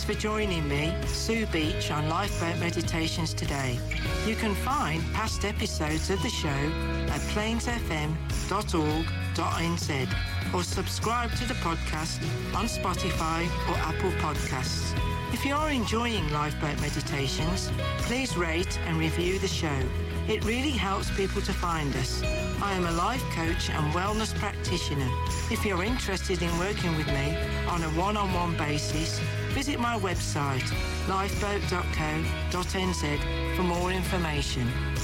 for joining me, Sue Beach, on Lifeboat Meditations today. You can find past episodes of the show at plainsfm.org.nz or subscribe to the podcast on Spotify or Apple Podcasts. If you are enjoying Lifeboat Meditations, please rate and review the show. It really helps people to find us. I am a life coach and wellness practitioner. If you're interested in working with me on a one-on-one basis, visit my website, lifeboat.co.nz, for more information.